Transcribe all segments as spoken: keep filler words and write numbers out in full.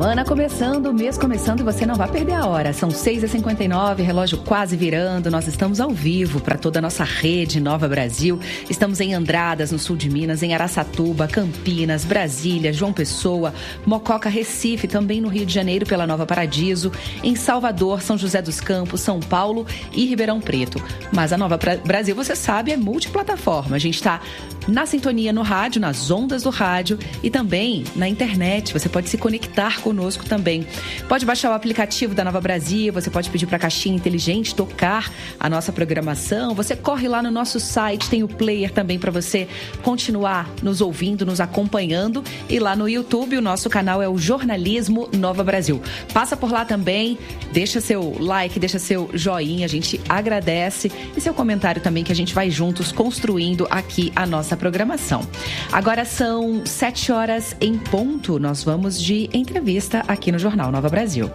Semana começando, mês começando e você não vai perder a hora. São seis e cinquenta e nove, relógio quase virando. Nós estamos ao vivo para toda a nossa rede Nova Brasil. Estamos em Andradas, no sul de Minas, em Araçatuba, Campinas, Brasília, João Pessoa, Mococa, Recife, também no Rio de Janeiro pela Nova Paradiso, em Salvador, São José dos Campos, São Paulo e Ribeirão Preto. Mas a Nova Brasil, você sabe, é multiplataforma. A gente está na sintonia no rádio, nas ondas do rádio e também na internet. Você pode se conectar conosco também. Pode baixar o aplicativo da Nova Brasil, você pode pedir para a caixinha inteligente tocar a nossa programação. Você corre lá no nosso site, tem o player também para você continuar nos ouvindo, nos acompanhando. E lá no YouTube, o nosso canal é o Jornalismo Nova Brasil. Passa por lá também, deixa seu like, deixa seu joinha, a gente agradece. E seu comentário também, que a gente vai juntos construindo aqui a nossa programação. Agora são sete horas em ponto. Nós vamos de entrevista aqui no Jornal Nova Brasil.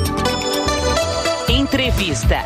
Entrevista.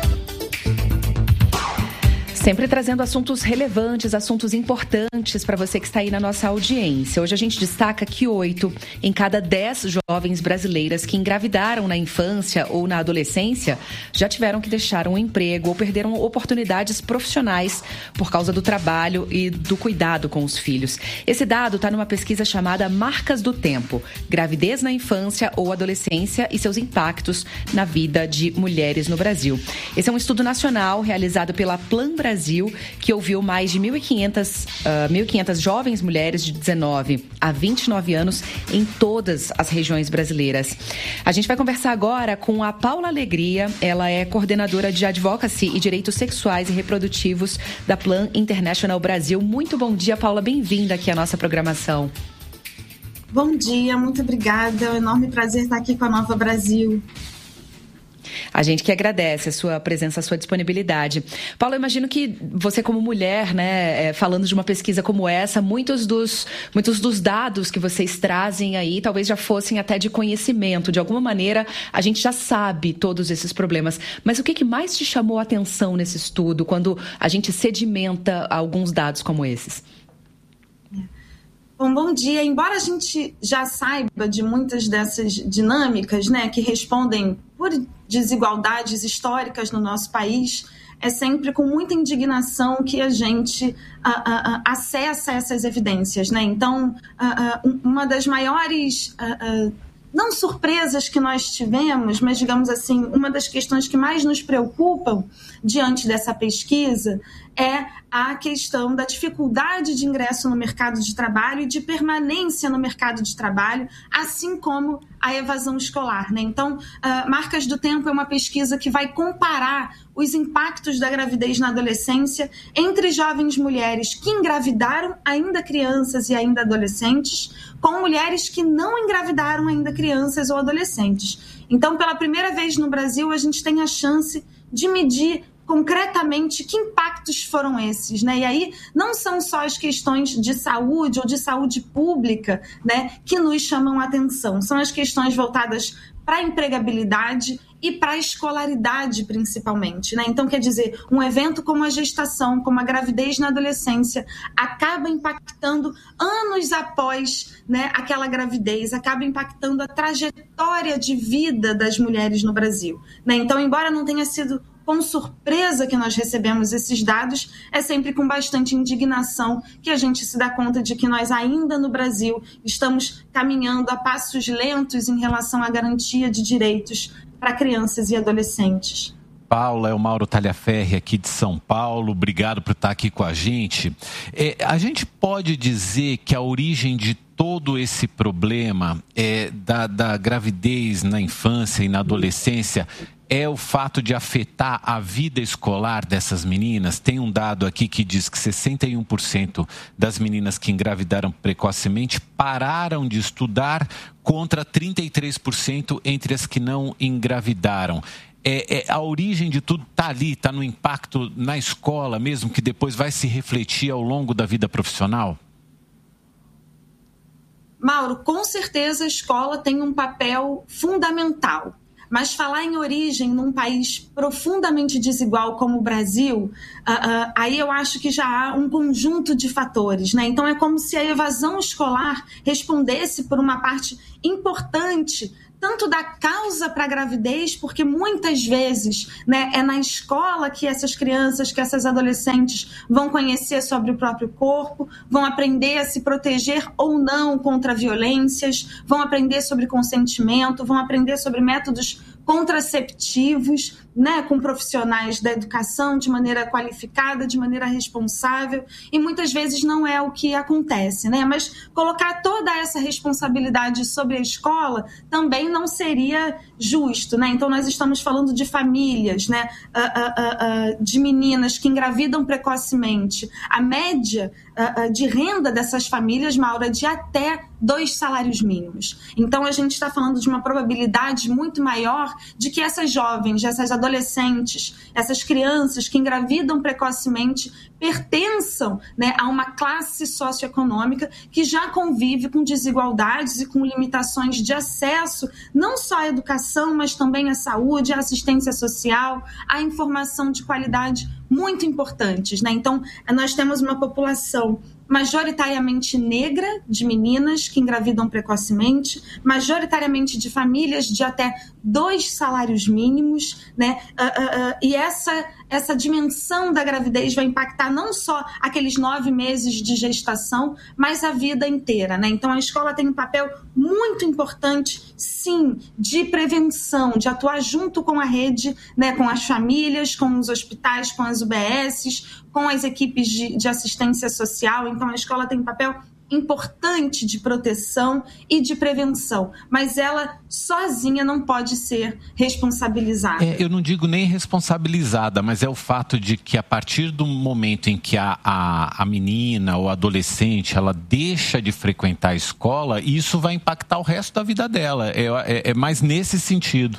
Sempre trazendo assuntos relevantes, assuntos importantes para você que está aí na nossa audiência. Hoje a gente destaca que oito em cada dez jovens brasileiras que engravidaram na infância ou na adolescência já tiveram que deixar um emprego ou perderam oportunidades profissionais por causa do trabalho e do cuidado com os filhos. Esse dado está numa pesquisa chamada Marcas do Tempo, gravidez na infância ou adolescência e seus impactos na vida de mulheres no Brasil. Esse é um estudo nacional realizado pela Plan Brasil, Brasil, que ouviu mais de mil e quinhentas, uh, mil e quinhentas jovens mulheres de dezenove a vinte e nove anos em todas as regiões brasileiras. A gente vai conversar agora com a Paula Alegria. Ela é coordenadora de Advocacy e Direitos Sexuais e Reprodutivos da Plan International Brasil. Muito bom dia, Paula. Bem-vinda aqui à nossa programação. Bom dia, muito obrigada. É um enorme prazer estar aqui com a Nova Brasil. A gente que agradece a sua presença, a sua disponibilidade. Paula, eu imagino que você como mulher, né, falando de uma pesquisa como essa, muitos dos, muitos dos dados que vocês trazem aí talvez já fossem até de conhecimento. De alguma maneira, a gente já sabe todos esses problemas. Mas o que, que mais te chamou a atenção nesse estudo, quando a gente sedimenta alguns dados como esses? Bom, bom dia. Embora a gente já saiba de muitas dessas dinâmicas, né, que respondem por desigualdades históricas no nosso país, é sempre com muita indignação que a gente uh, uh, uh, acessa essas evidências, né? Então, uh, uh, uma das maiores, uh, uh, não surpresas que nós tivemos, mas, digamos assim, uma das questões que mais nos preocupam diante dessa pesquisa é a questão da dificuldade de ingresso no mercado de trabalho e de permanência no mercado de trabalho, assim como a evasão escolar, né? Então, uh, Marcas do Tempo é uma pesquisa que vai comparar os impactos da gravidez na adolescência entre jovens mulheres que engravidaram ainda crianças e ainda adolescentes com mulheres que não engravidaram ainda crianças ou adolescentes. Então, pela primeira vez no Brasil, a gente tem a chance de medir concretamente que impactos foram esses, né? E aí não são só as questões de saúde ou de saúde pública, né, que nos chamam a atenção, são as questões voltadas para a empregabilidade e para a escolaridade, principalmente, né? Então, quer dizer, um evento como a gestação, como a gravidez na adolescência, acaba impactando anos após, né, aquela gravidez, acaba impactando a trajetória de vida das mulheres no Brasil, né? Então, embora não tenha sido com surpresa que nós recebemos esses dados, é sempre com bastante indignação que a gente se dá conta de que nós ainda no Brasil estamos caminhando a passos lentos em relação à garantia de direitos para crianças e adolescentes. Paula, é o Mauro Talhaferri aqui de São Paulo, obrigado por estar aqui com a gente. É, a gente pode dizer que a origem de todo esse problema é, da, da gravidez na infância e na adolescência é o fato de afetar a vida escolar dessas meninas? Tem um dado aqui que diz que sessenta e um por cento das meninas que engravidaram precocemente pararam de estudar contra trinta e três por cento entre as que não engravidaram. É, é, a origem de tudo está ali, está no impacto na escola mesmo, que depois vai se refletir ao longo da vida profissional? Mauro, com certeza a escola tem um papel fundamental. Mas falar em origem num país profundamente desigual como o Brasil, uh, uh, aí eu acho que já há um conjunto de fatores, né? Então é como se a evasão escolar respondesse por uma parte importante tanto da causa para a gravidez, porque muitas vezes, né, é na escola que essas crianças, que essas adolescentes vão conhecer sobre o próprio corpo, vão aprender a se proteger ou não contra violências, vão aprender sobre consentimento, vão aprender sobre métodos contraceptivos, né, com profissionais da educação de maneira qualificada, de maneira responsável, e muitas vezes não é o que acontece, né? Mas colocar toda essa responsabilidade sobre a escola também não seria justo, né? Então nós estamos falando de famílias, né, uh, uh, uh, de meninas que engravidam precocemente. A média uh, uh, de renda dessas famílias, Maura, de até dois salários mínimos. Então a gente está falando de uma probabilidade muito maior de que essas jovens, essas adolescentes, essas crianças que engravidam precocemente pertençam, né, a uma classe socioeconômica que já convive com desigualdades e com limitações de acesso, não só à educação, mas também à saúde, à assistência social, à informação de qualidade muito importantes, né? Então, nós temos uma população majoritariamente negra, de meninas que engravidam precocemente, majoritariamente de famílias de até dois salários mínimos, né? Uh, uh, uh, e essa, essa dimensão da gravidez vai impactar não só aqueles nove meses de gestação, mas a vida inteira, né? Então, a escola tem um papel muito importante, sim, de prevenção, de atuar junto com a rede, né? Com as famílias, com os hospitais, com as U B Ss, com as equipes de, de assistência social. Então, a escola tem um papel importante de proteção e de prevenção, mas ela sozinha não pode ser responsabilizada. É, eu não digo nem responsabilizada, mas é o fato de que a partir do momento em que a, a, a menina ou a adolescente ela deixa de frequentar a escola, isso vai impactar o resto da vida dela. É, é, é mais nesse sentido.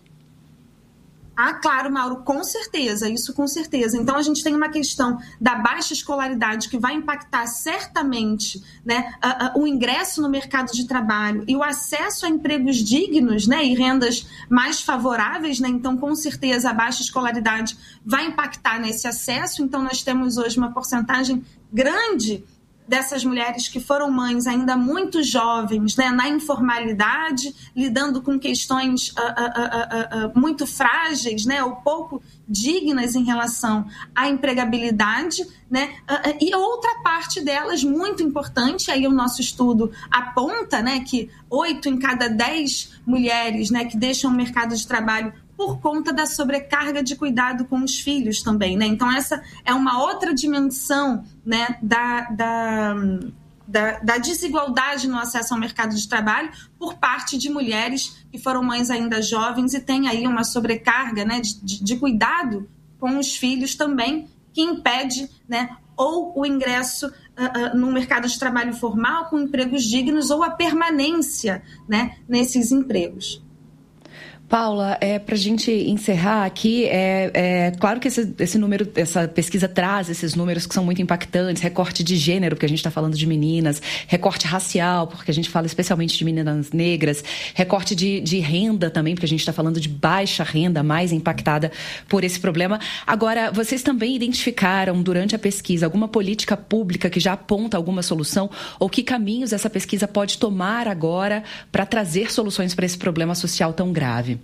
Ah, claro, Mauro, com certeza, isso com certeza. Então, a gente tem uma questão da baixa escolaridade que vai impactar certamente, né, a, a, o ingresso no mercado de trabalho e o acesso a empregos dignos, né, e rendas mais favoráveis, né? Então, com certeza, a baixa escolaridade vai impactar nesse acesso. Então, nós temos hoje uma porcentagem grande dessas mulheres que foram mães ainda muito jovens, né, na informalidade, lidando com questões uh, uh, uh, uh, uh, muito frágeis, né, ou pouco dignas em relação à empregabilidade, né, uh, uh, e outra parte delas muito importante, aí o nosso estudo aponta, né, que oito em cada dez mulheres, né, que deixam o mercado de trabalho por conta da sobrecarga de cuidado com os filhos também, né? Então, essa é uma outra dimensão, né, da, da, da, da desigualdade no acesso ao mercado de trabalho por parte de mulheres que foram mães ainda jovens e têm aí uma sobrecarga, né, de, de, de cuidado com os filhos também, que impede, né, ou o ingresso uh, uh, no mercado de trabalho formal com empregos dignos ou a permanência, né, nesses empregos. Paula, é, para a gente encerrar aqui, é, é claro que esse, esse número, essa pesquisa traz esses números que são muito impactantes, recorte de gênero, porque a gente está falando de meninas, recorte racial, porque a gente fala especialmente de meninas negras, recorte de, de renda também, porque a gente está falando de baixa renda, mais impactada por esse problema. Agora, vocês também identificaram durante a pesquisa alguma política pública que já aponta alguma solução, ou que caminhos essa pesquisa pode tomar agora para trazer soluções para esse problema social tão grave?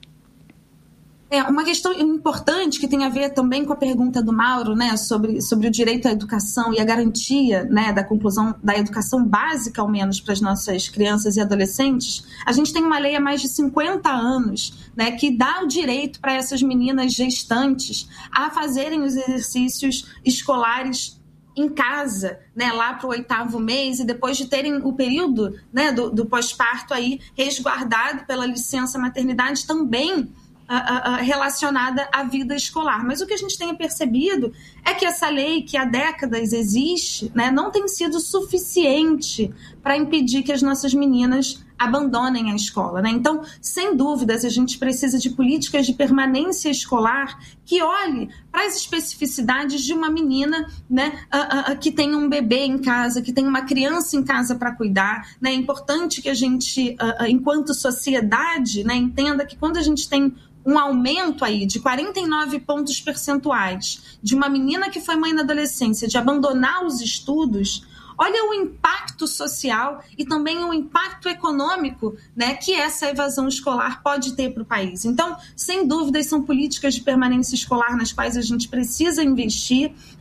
É uma questão importante que tem a ver também com a pergunta do Mauro, né, sobre, sobre o direito à educação e a garantia, né, da conclusão da educação básica, ao menos, para as nossas crianças e adolescentes. A gente tem uma lei há mais de cinquenta anos, né, que dá o direito para essas meninas gestantes a fazerem os exercícios escolares em casa, né, lá para o oitavo mês, e depois de terem o período, né, do, do pós-parto aí resguardado pela licença maternidade também uh, uh, relacionada à vida escolar. Mas o que a gente tem percebido é que essa lei, que há décadas existe, né, não tem sido suficiente para impedir que as nossas meninas abandonem a escola, né? Então, sem dúvidas, a gente precisa de políticas de permanência escolar que olhe para as especificidades de uma menina, né, uh, uh, que tem um bebê em casa, que tem uma criança em casa para cuidar, né? É importante que a gente, uh, uh, enquanto sociedade, né, entenda que quando a gente tem um aumento aí de quarenta e nove pontos percentuais de uma menina que foi mãe na adolescência de abandonar os estudos, olha o impacto social e também o impacto econômico, né, que essa evasão escolar pode ter para o país. Então, sem dúvidas, são políticas de permanência escolar nas quais a gente precisa investir.